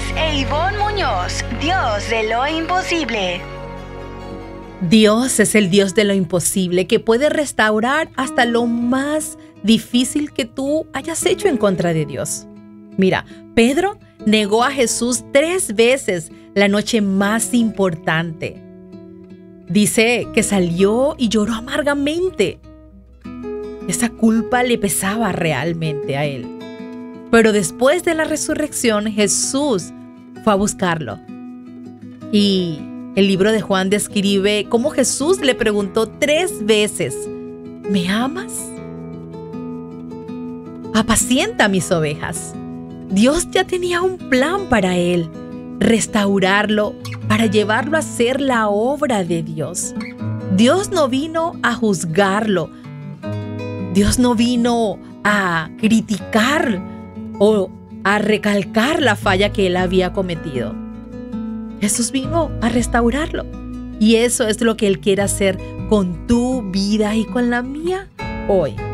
Valdés e Ivonne Muñoz, Dios de lo imposible. Dios es el Dios de lo imposible, que puede restaurar hasta lo más difícil que tú hayas hecho en contra de Dios. Mira, Pedro negó a Jesús 3 veces la noche más importante. Dice que salió y lloró amargamente. Esa culpa le pesaba realmente a él. Pero después de la resurrección, Jesús fue a buscarlo. Y el libro de Juan describe cómo Jesús le preguntó 3 veces: ¿me amas? Apacienta mis ovejas. Dios ya tenía un plan para él: restaurarlo para llevarlo a ser la obra de Dios. Dios no vino a juzgarlo. Dios no vino a criticar o a recalcar la falla que él había cometido. Jesús vino a restaurarlo. Y eso es lo que él quiere hacer con tu vida y con la mía hoy.